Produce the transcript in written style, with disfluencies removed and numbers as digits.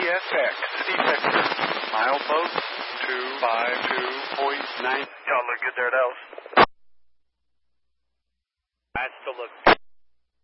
CSX, defector, milepost 252.9. Y'all look good there, Dallas. I still look